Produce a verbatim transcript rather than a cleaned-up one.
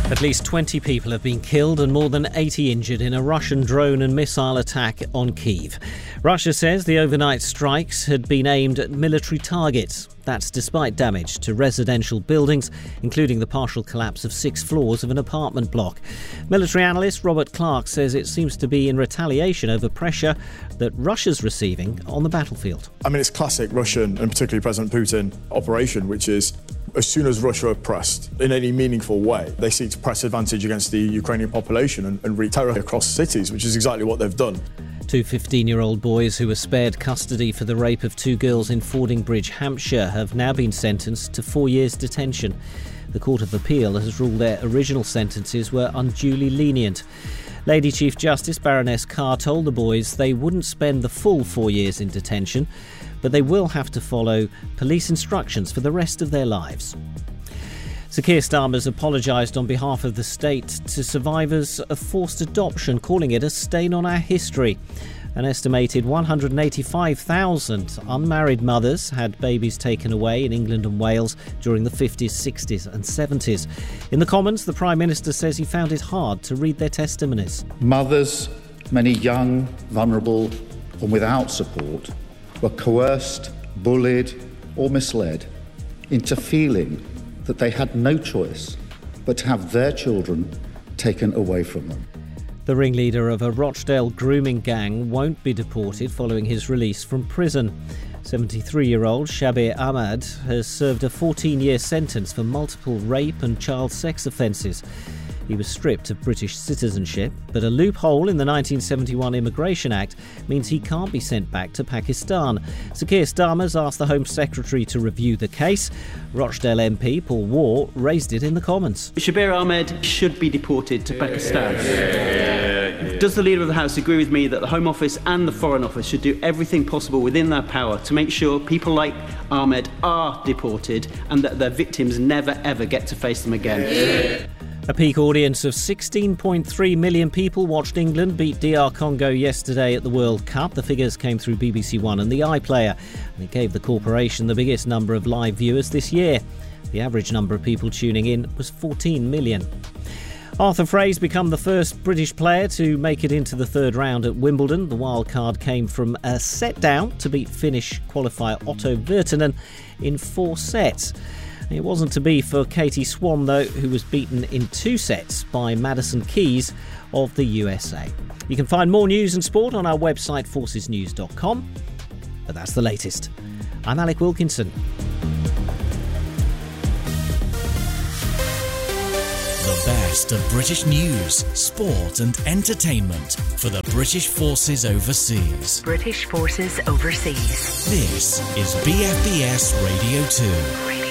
At least twenty people have been killed and more than eighty injured in a Russian drone and missile attack on Kyiv. Russia says the overnight strikes had been aimed at military targets. That's despite damage to residential buildings, including the partial collapse of six floors of an apartment block. Military analyst Robert Clark says it seems to be in retaliation over pressure that Russia's receiving on the battlefield. I mean, it's classic Russian, and particularly President Putin, operation, which is as soon as Russia are pressed in any meaningful way, they seek to press advantage against the Ukrainian population and, and wreak terror across cities, which is exactly what they've done. Two fifteen-year-old boys who were spared custody for the rape of two girls in Fordingbridge, Hampshire, have now been sentenced to four years detention. The Court of Appeal has ruled their original sentences were unduly lenient. Lady Chief Justice Baroness Carr told the boys they wouldn't spend the full four years in detention, but they will have to follow police instructions for the rest of their lives. Sir Keir Starmer's apologised on behalf of the state to survivors of forced adoption, calling it a stain on our history. An estimated one hundred eighty-five thousand unmarried mothers had babies taken away in England and Wales during the fifties, sixties and seventies. In the Commons, the Prime Minister says he found it hard to read their testimonies. Mothers, many young, vulnerable and without support, were coerced, bullied or misled into feeling that they had no choice but to have their children taken away from them. The ringleader of a Rochdale grooming gang won't be deported following his release from prison. seventy-three-year-old Shabir Ahmad has served a fourteen-year sentence for multiple rape and child sex offences. He was stripped of British citizenship, but a loophole in the nineteen seventy-one Immigration Act means he can't be sent back to Pakistan. Sir Keir Starmer's asked the Home Secretary to review the case. Rochdale M P Paul Waugh raised it in the Commons. Shabir Ahmed should be deported to Pakistan. Does the Leader of the House agree with me that the Home Office and the Foreign Office should do everything possible within their power to make sure people like Ahmed are deported and that their victims never ever get to face them again? A peak audience of sixteen point three million people watched England beat D R Congo yesterday at the World Cup. The figures came through B B C One and the iPlayer, and it gave the corporation the biggest number of live viewers this year. The average number of people tuning in was fourteen million. Arthur Frey's become the first British player to make it into the third round at Wimbledon. The wild card came from a set down to beat Finnish qualifier Otto Virtanen in four sets. It wasn't to be for Katie Swan, though, who was beaten in two sets by Madison Keys of the U S A. You can find more news and sport on our website, forces news dot com. But that's the latest. I'm Alec Wilkinson. The best of British news, sport and entertainment for the British Forces Overseas. British Forces Overseas. This is B F B S Radio two.